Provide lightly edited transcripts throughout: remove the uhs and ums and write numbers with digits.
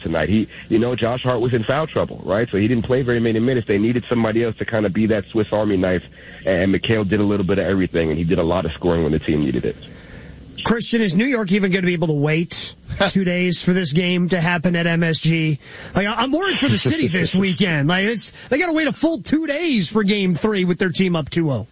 tonight. Josh Hart was in foul trouble, right? So he didn't play very many minutes. They needed somebody else to kind of be that Swiss Army knife, and Mikal did a little bit of everything, and he did a lot of scoring when the team needed it. Christian, is New York even going to be able to wait 2 days for this game to happen at MSG? Like, I'm worried for the city this weekend. Like, they got to wait a full 2 days for Game 3 with their team up 2-0.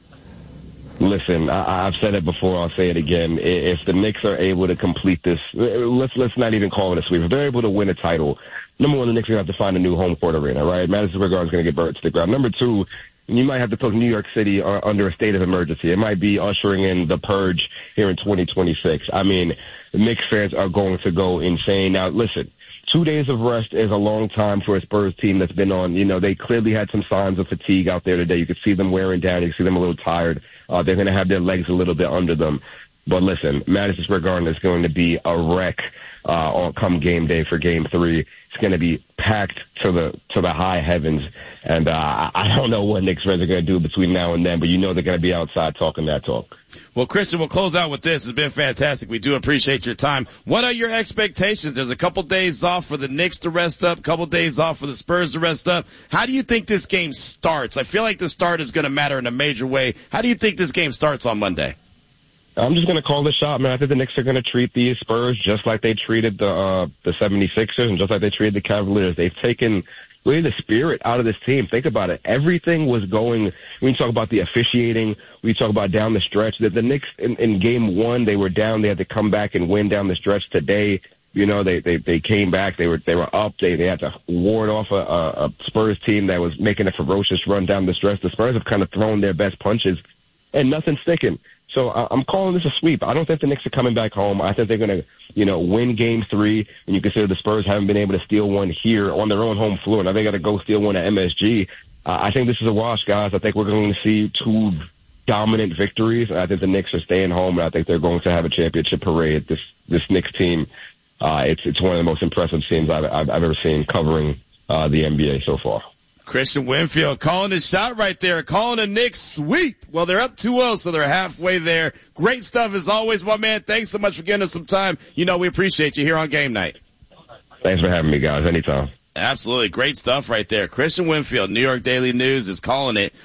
Listen, I've said it before. I'll say it again. If the Knicks are able to complete this, let's not even call it a sweep. If they're able to win a title, number one, the Knicks are going to have to find a new home court arena, right? Madison Square Garden is going to get burnt to the ground. Number two, you might have to put New York City under a state of emergency. It might be ushering in the purge here in 2026. I mean, the Knicks fans are going to go insane. Now, listen, 2 days of rest is a long time for a Spurs team that's been on. They clearly had some signs of fatigue out there today. You could see them wearing down. You could see them a little tired. They're going to have their legs a little bit under them. But listen, Madison Square Garden is going to be a wreck come game day for Game 3. It's going to be packed to the high heavens. And I don't know what Knicks fans are going to do between now and then, but they're going to be outside talking that talk. Well, Christian, we'll close out with this. It's been fantastic. We do appreciate your time. What are your expectations? There's a couple days off for the Knicks to rest up, a couple days off for the Spurs to rest up. How do you think this game starts? I feel like the start is going to matter in a major way. How do you think this game starts on Monday? I'm just going to call the shot, man. I think the Knicks are going to treat the Spurs just like they treated the 76ers and just like they treated the Cavaliers. They've taken really the spirit out of this team. Think about it. Everything was going, when you talk about the officiating, when you talk about down the stretch, the Knicks in Game 1, they were down. They had to come back and win down the stretch. Today, they came back. They were up. They had to ward off a Spurs team that was making a ferocious run down the stretch. The Spurs have kind of thrown their best punches, and nothing's sticking. So I'm calling this a sweep. I don't think the Knicks are coming back home. I think they're going to, win Game 3. When you consider the Spurs haven't been able to steal one here on their own home floor. Now they got to go steal one at MSG. I think this is a wash, guys. I think we're going to see 2 dominant victories. I think the Knicks are staying home, and I think they're going to have a championship parade. This Knicks team, it's one of the most impressive teams I've ever seen covering the NBA so far. Christian Winfield calling his shot right there, calling a Knicks sweep. Well, they're up 2-0, so they're halfway there. Great stuff as always, my man. Thanks so much for giving us some time. We appreciate you here on Game Night. Thanks for having me, guys. Anytime. Absolutely. Great stuff right there. Christian Winfield, New York Daily News, is calling it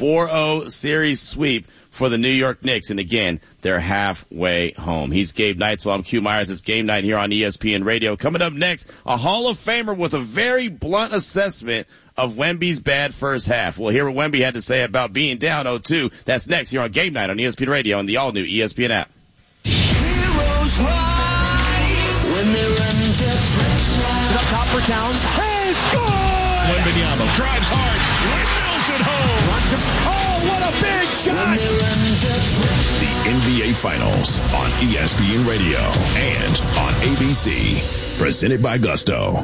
4-0 series sweep for the New York Knicks. And again, they're halfway home. He's Gabe Knight, so I'm Q Myers. It's Game Night here on ESPN Radio. Coming up next, a Hall of Famer with a very blunt assessment of Wemby's bad first half. We'll hear what Wemby had to say about being down 0-2. That's next here on Game Night on ESPN Radio and the all-new ESPN app. Heroes rise when they run to pressure. Up top for Towns. Hey, it's good! Wembanyama drives hard. Windmills at home. Runs him. Oh, what a big shot! When they run to pressure. The NBA Finals on ESPN Radio and on ABC. Presented by Gusto.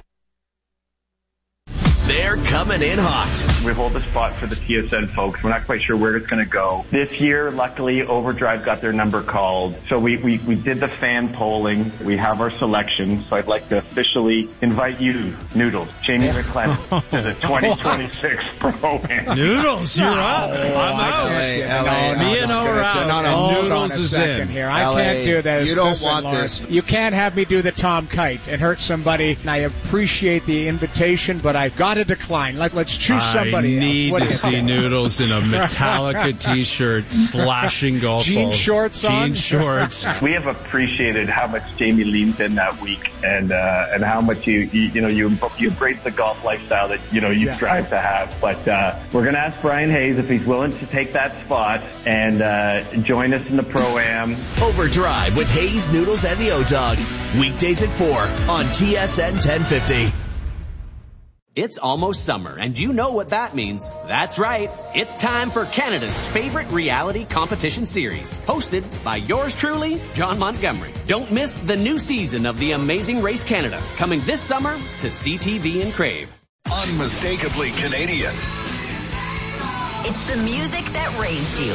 They're coming in hot. We hold the spot for the TSN folks. We're not quite sure where it's going to go. This year, luckily, Overdrive got their number called. So we did the fan polling. We have our selection. So I'd like to officially invite you, Noodles, Jamie McClellan, to the 2026 Pro-Am. Noodles, you're up. I'm out. Me and O'Reilly. Noodles is in. Here. I can't do this. You don't want this. You can't have me do the Tom Kite and hurt somebody. And I appreciate the invitation, but I've got to decline. Let's choose somebody. I need to see Noodles in a Metallica t-shirt slashing golf jean balls. Shorts on. Jean shorts. We have appreciated how much Jamie leans in that week and how much you embrace the golf lifestyle that, you strive to have. But, we're going to ask Brian Hayes if he's willing to take that spot and, join us in the Pro-Am. Overdrive with Hayes, Noodles, and the O-Dog. Weekdays at 4 on TSN 1050. It's almost summer, and you know what that means. That's right. It's time for Canada's favorite reality competition series, hosted by yours truly, John Montgomery. Don't miss the new season of The Amazing Race Canada, coming this summer to CTV and Crave. Unmistakably Canadian. It's the music that raised you.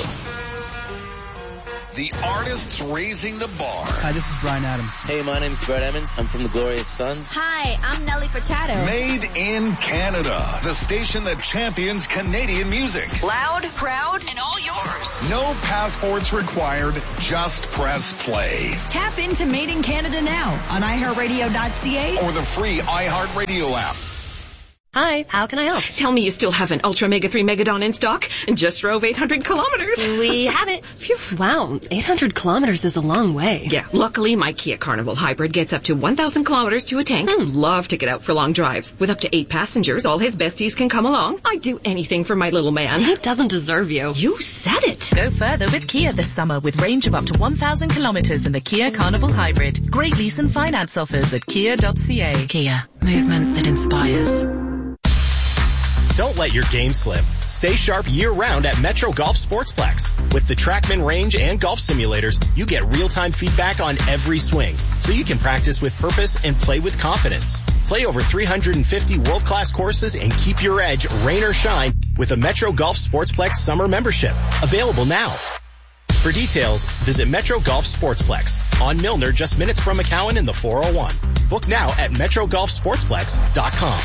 The artists raising the bar. Hi, this is Bryan Adams. Hey, my name's Brett Emmons. I'm from the Glorious Sons. Hi, I'm Nelly Furtado. Made in Canada. The station that champions Canadian music. Loud, proud, and all yours. No passports required. Just press play. Tap into Made in Canada now on iHeartRadio.ca or the free iHeartRadio app. Hi, how can I help? Tell me you still have an Ultra Mega 3 Megadon in stock and just drove 800 kilometers. We have it. Phew. Wow, 800 kilometers is a long way. Yeah, luckily my Kia Carnival Hybrid gets up to 1,000 kilometers to a tank. Love to get out for long drives. With up to 8 passengers, all his besties can come along. I'd do anything for my little man. He doesn't deserve you. You said it. Go further with Kia this summer with range of up to 1,000 kilometers in the Kia Carnival Hybrid. Great lease and finance offers at kia.ca. Kia, movement that inspires. Don't let your game slip. Stay sharp year-round at Metro Golf Sportsplex. With the TrackMan range and golf simulators, you get real-time feedback on every swing, so you can practice with purpose and play with confidence. Play over 350 world-class courses and keep your edge, rain or shine, with a Metro Golf Sportsplex summer membership. Available now. For details, visit Metro Golf Sportsplex on Milner, just minutes from McCowan in the 401. Book now at MetroGolfSportsplex.com.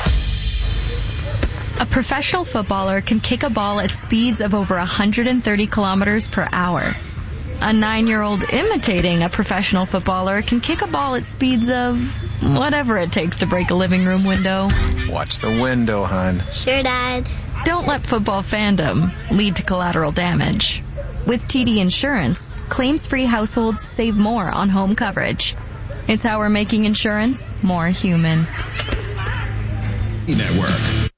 A professional footballer can kick a ball at speeds of over 130 kilometers per hour. A 9-year-old imitating a professional footballer can kick a ball at speeds of whatever it takes to break a living room window. Watch the window, hon. Sure, Dad. Don't let football fandom lead to collateral damage. With TD Insurance, claims-free households save more on home coverage. It's how we're making insurance more human. Network.